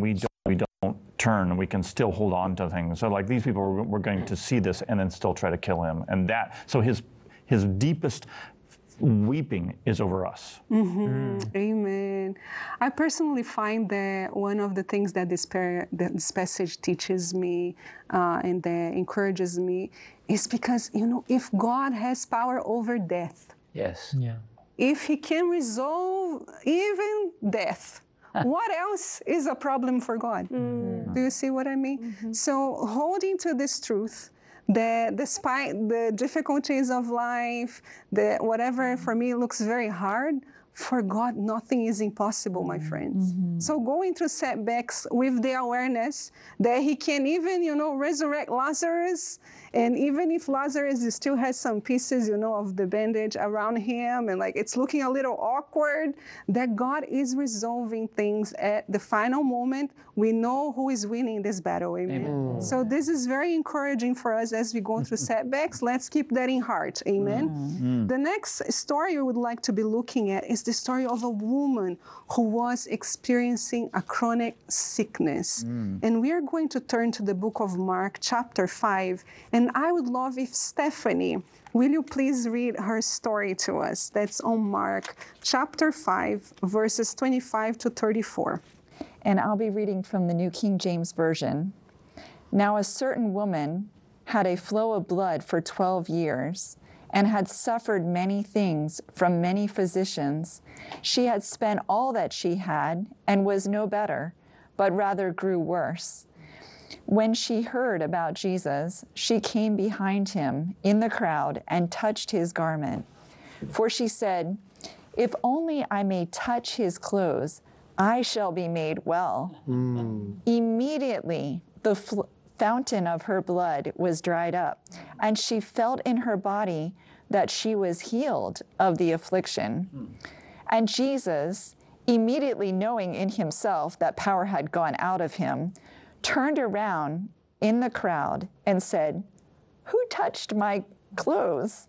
we don't turn, we can still hold on to things. So like these people were going to see this and then still try to kill him. And so his deepest weeping is over us. Amen. I personally find that one of the things that this passage teaches me and that encourages me is because, if God has power over death, Yes. Yeah. if he can resolve even death, what else is a problem for God? Do you see what I mean? So holding to this truth, that despite the difficulties of life, whatever for me looks very hard, for God, nothing is impossible, my friends. So going through setbacks with the awareness that he can even, resurrect Lazarus. And even if Lazarus still has some pieces, of the bandage around him, and like it's looking a little awkward, that God is resolving things at the final moment. We know who is winning this battle. Amen. So this is very encouraging for us as we go through setbacks. Let's keep that in heart. Amen. The next story we would like to be looking at is the story of a woman who was experiencing a chronic sickness. And we are going to turn to the book of Mark, chapter 5. And I would love if Stephanie, will you please read her story to us? That's on Mark, chapter 5, verses 25 to 34. And I'll be reading from the New King James Version. Now a certain woman had a flow of blood for 12 years, and had suffered many things from many physicians. She had spent all that she had, and was no better, but rather grew worse. When she heard about Jesus, she came behind him in the crowd and touched his garment. For she said, "If only I may touch his clothes, I shall be made well." Immediately, the fountain of her blood was dried up, and she felt in her body that she was healed of the affliction. And Jesus, immediately knowing in himself that power had gone out of him, turned around in the crowd and said, "Who touched my clothes?"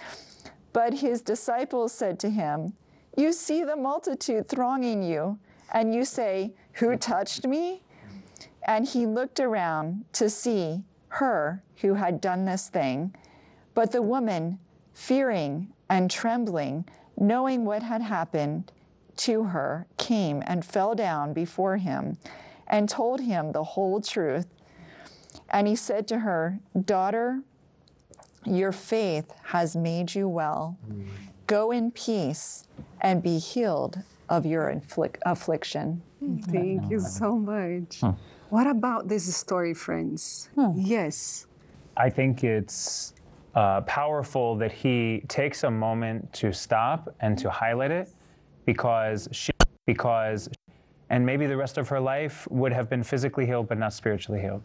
But his disciples said to him, "You see the multitude thronging you, and you say, 'Who touched me?'" And he looked around to see her who had done this thing. But the woman, fearing and trembling, knowing what had happened to her, came and fell down before him and told him the whole truth. And he said to her, "Daughter, your faith has made you well. Go in peace and be healed of your affliction." Thank you so much. What about this story, friends? Yes. I think it's powerful that he takes a moment to stop and to highlight it, because and maybe the rest of her life would have been physically healed but not spiritually healed.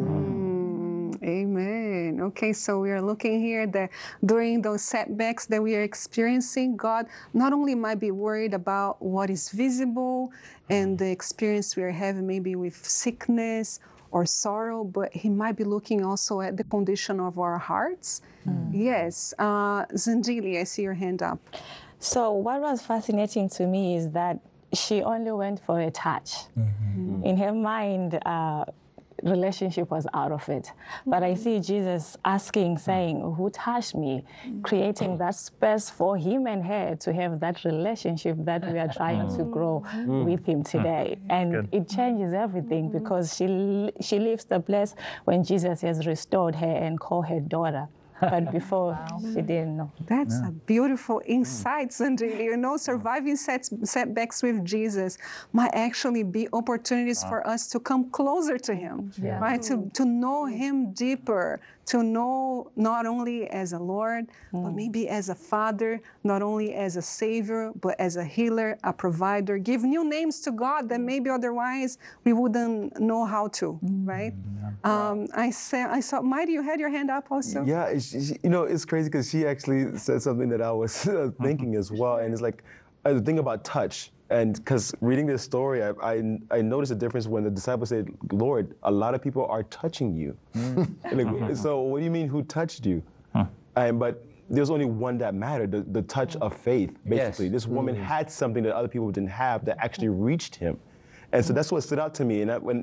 Amen. Okay, so we are looking here that during those setbacks that we are experiencing, God not only might be worried about what is visible and the experience we are having maybe with sickness or sorrow, but he might be looking also at the condition of our hearts. Yes. Zandili, I see your hand up. So what was fascinating to me is that she only went for a touch. In her mind, relationship was out of it. But I see Jesus asking, saying, "Who touched me?" Creating that space for him and her to have that relationship that we are trying to grow with him today. And it changes everything, because she leaves the place when Jesus has restored her and called her daughter. But before, she didn't know. That's a beautiful insight, Zandili. Surviving setbacks with Jesus might actually be opportunities for us to come closer to him, right? To know him deeper, to know not only as a Lord, but maybe as a Father, not only as a Savior, but as a healer, a provider. Give new names to God that maybe otherwise we wouldn't know how to, right? I saw, Mighty, you had your hand up also? Yeah, it's crazy because she actually said something that I was thinking as well. And it's like, the thing about touch, and because reading this story, I noticed a difference when the disciples said, "Lord, a lot of people are touching you." So what do you mean, who touched you? But there's only one that mattered, the touch of faith, basically. This woman had something that other people didn't have that actually reached him. And so that's what stood out to me. And when